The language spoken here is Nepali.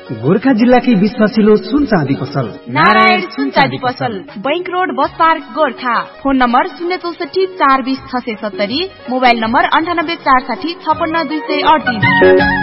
गोर्खा जिल्लाकै विश्वासिलो सुन चाँदी पसल नारायण सुन चाँदी पसल, bank road, bus park, Gorkha. Phone number 064 420 670, mobile number 98 460 56 238।